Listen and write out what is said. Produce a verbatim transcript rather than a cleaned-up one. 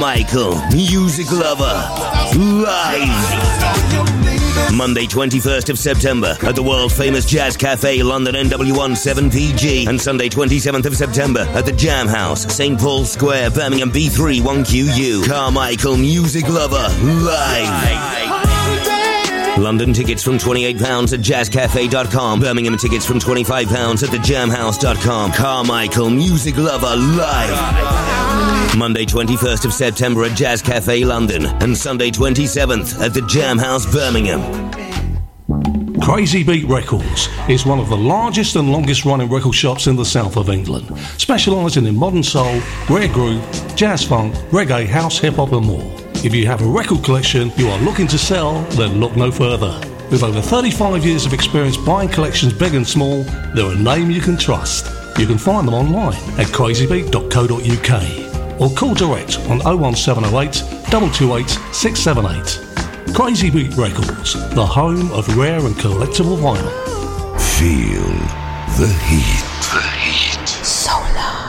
Michael, Music Lover, live. Monday twenty-first of September at the world famous Jazz Cafe, London, N W one seven V G. And Sunday twenty-seventh of September at the Jam House, Saint Paul's Square, Birmingham B three one Q U. Carmichael, Music Lover, live. London tickets from twenty-eight pounds at jazz cafe dot com. Birmingham tickets from twenty-five pounds at the jam house dot com. Carmichael, Music Lover, live. Monday twenty-first of September at Jazz Cafe, London. And Sunday twenty-seventh at the Jam House, Birmingham. Crazy Beat Records is one of the largest and longest running record shops in the south of England, specialising in modern soul, rare groove, jazz funk, reggae, house, hip-hop and more. If you have a record collection you are looking to sell, then look no further. With over thirty-five years of experience buying collections big and small, they're a name you can trust. You can find them online at crazy beat dot co dot uk or call direct on oh one seven oh eight, two two eight, six seven eight. Crazy Beat Records, the home of rare and collectible vinyl. Feel the heat. The heat. Solar.